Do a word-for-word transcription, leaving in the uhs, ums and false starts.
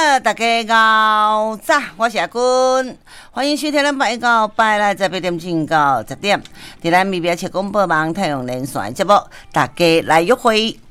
好，大家好早，我是阿君，欢迎收听咱八到八来十八点钟到十点，伫咱咪标切广播网太阳连线节目，大家来约会。